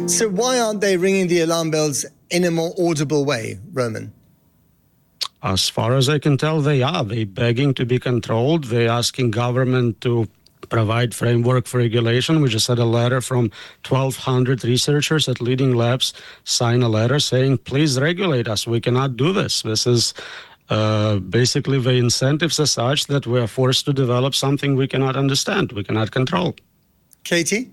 So why aren't they ringing the alarm bells in a more audible way, Roman? As far as I can tell, they are. They're begging to be controlled. They're asking government to provide framework for regulation. We just had a letter from 1,200 researchers at leading labs sign a letter saying, please regulate us. We cannot do this. This is basically the incentives are such that we are forced to develop something we cannot understand, we cannot control. Katie?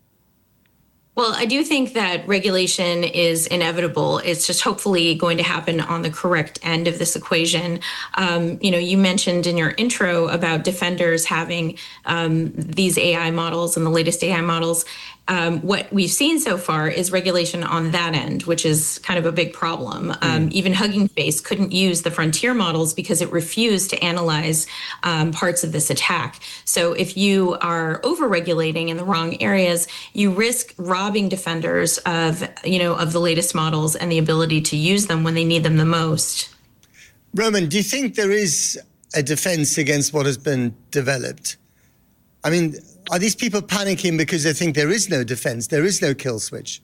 Well, I do think that regulation is inevitable. It's just hopefully going to happen on the correct end of this equation. You mentioned in your intro about defenders having these AI models and the latest AI models. What we've seen so far is regulation on that end, which is kind of a big problem. Even Hugging Face couldn't use the frontier models because it refused to analyze parts of this attack. So if you are over-regulating in the wrong areas, you risk robbing defenders of the latest models and the ability to use them when they need them the most. Roman, do you think there is a defense against what has been developed? I mean, are these people panicking because they think there is no defense, there is no kill switch?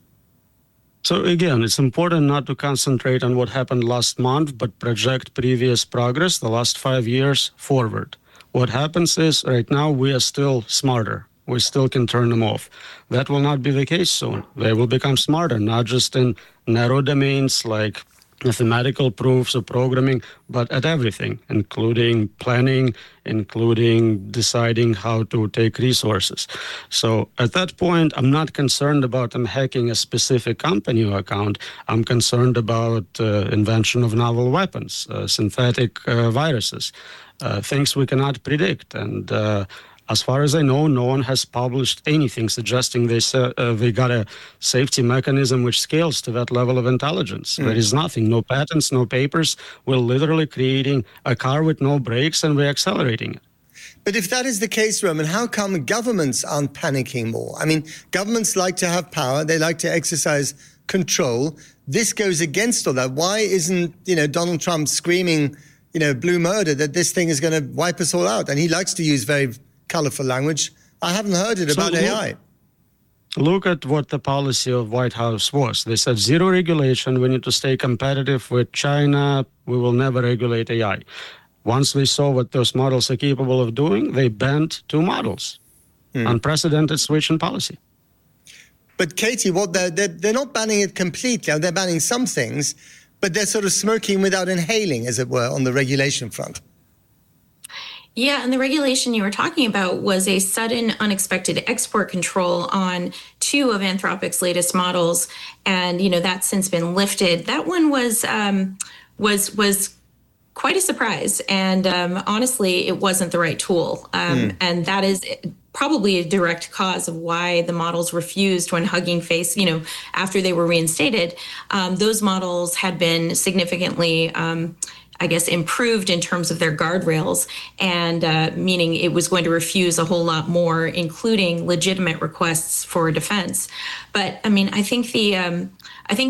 So again, it's important not to concentrate on what happened last month, but project previous progress, the last 5 years, forward. What happens is right now we are still smarter. We still can turn them off. That will not be the case soon. They will become smarter, not just in narrow domains like mathematical proofs of programming, but at everything, including planning, including deciding how to take resources. So at that point, I'm not concerned about them hacking a specific company or account. I'm concerned about invention of novel weapons, synthetic viruses, things we cannot predict. And as far as I know, no one has published anything suggesting they got a safety mechanism which scales to that level of intelligence. There is nothing, no patents, no papers. We're literally creating a car with no brakes and we're accelerating it. But if that is the case, Roman, how come governments aren't panicking more? I mean, governments like to have power. They like to exercise control. This goes against all that. Why isn't, Donald Trump screaming, blue murder, that this thing is going to wipe us all out? And he likes to use very colorful language. I haven't heard it about AI. Look at what the policy of White House was. They said zero regulation. We need to stay competitive with China. We will never regulate AI. Once they saw what those models are capable of doing, they banned 2 models. Unprecedented switch in policy. But Katie, they're not banning it completely. They're banning some things, but they're sort of smoking without inhaling, as it were, on the regulation front. Yeah, and the regulation you were talking about was a sudden, unexpected export control on 2 of Anthropic's latest models, and that's since been lifted. That one was quite a surprise, and honestly, it wasn't the right tool, and that is probably a direct cause of why the models refused when Hugging Face, after they were reinstated. Those models had been significantly improved in terms of their guardrails, and meaning it was going to refuse a whole lot more, including legitimate requests for defense. But I think